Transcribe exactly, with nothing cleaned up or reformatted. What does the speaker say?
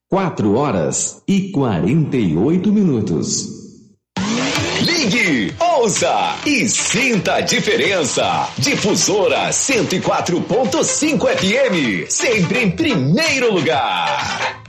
Quatro horas e quarenta e oito minutos. Ligue, ouça e sinta a diferença. Difusora cento e quatro ponto cinco F M, sempre em primeiro lugar.